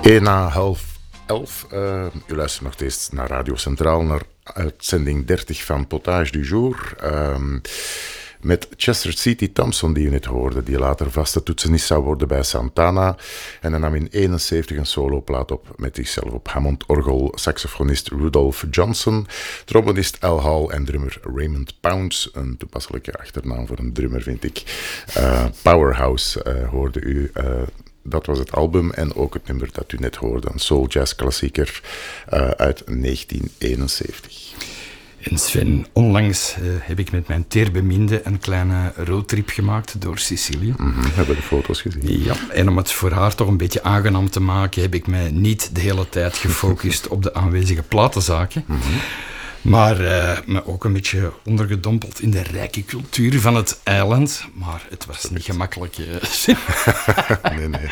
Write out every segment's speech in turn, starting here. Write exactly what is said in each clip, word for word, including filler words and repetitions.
één na half elf. Uh, u luistert nog steeds naar Radio Centraal, naar uitzending dertig van Potage du Jour. Uh, met Chester City Thompson, die je net hoorde, die later vaste toetsenist zou worden bij Santana. En hij nam in eenenzeventig een soloplaat op met zichzelf op Hammond-orgel, saxofonist Rudolph Johnson, trombonist Al Hall en drummer Raymond Pounds. Een toepasselijke achternaam voor een drummer, vind ik. Uh, Powerhouse uh, hoorde u. Uh, Dat was het album en ook het nummer dat u net hoorde, een soul jazz klassieker uh, uit negentien eenenzeventig. En Sven, onlangs uh, heb ik met mijn teerbeminde een kleine roadtrip gemaakt door Sicilië. Mm-hmm, hebben we de foto's gezien. Ja, en om het voor haar toch een beetje aangenaam te maken, heb ik mij niet de hele tijd gefocust op de aanwezige platenzaken. Mm-hmm. Maar uh, me ook een beetje ondergedompeld in de rijke cultuur van het eiland. Maar het was niet gemakkelijk. Uh. nee, nee.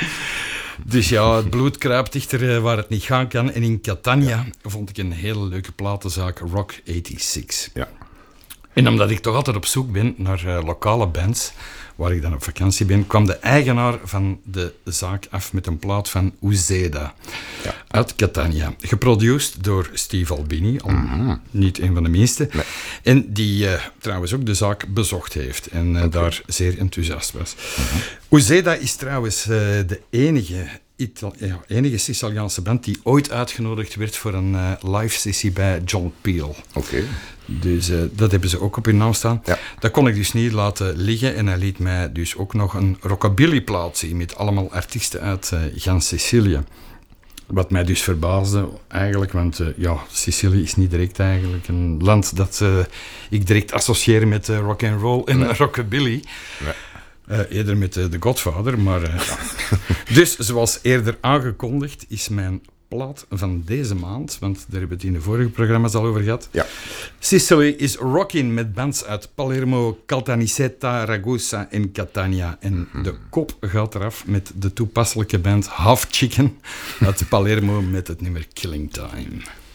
Dus ja, het bloed kruipt dichter uh, waar het niet gaan kan. En in Catania vond ik een hele leuke platenzaak, Rock eenenzestig. Ja. En omdat ik toch altijd op zoek ben naar uh, lokale bands, waar ik dan op vakantie ben, kwam de eigenaar van de zaak af met een plaat van Uzeda, ja, uit Catania. Geproduceerd door Steve Albini, al mm-hmm. niet een van de minste. Nee. En die uh, trouwens ook de zaak bezocht heeft en uh, okay. daar zeer enthousiast was. Mm-hmm. Uzeda is trouwens uh, de enige... Ital- ja, enige Siciliaanse band die ooit uitgenodigd werd voor een uh, live sessie bij John Peel. Oké. Okay. Dus uh, dat hebben ze ook op hun naam staan. Ja. Dat kon ik dus niet laten liggen en hij liet mij dus ook nog een rockabilly-plaat zien met allemaal artiesten uit uh, gans Sicilië. Wat mij dus verbaasde eigenlijk, want uh, ja, Sicilië is niet direct eigenlijk een land dat uh, ik direct associeer met uh, rock and roll en nee. rockabilly. Nee. Uh, eerder met uh, The Godfather, maar... Uh, ja. Dus, zoals eerder aangekondigd, is mijn plaat van deze maand, want daar hebben we het in de vorige programma's al over gehad. Ja. Sicily is rocking met bands uit Palermo, Caltanissetta, Ragusa en Catania. En mm-hmm. de kop gaat eraf met de toepasselijke band Half Chicken uit Palermo met het nummer Killing Time.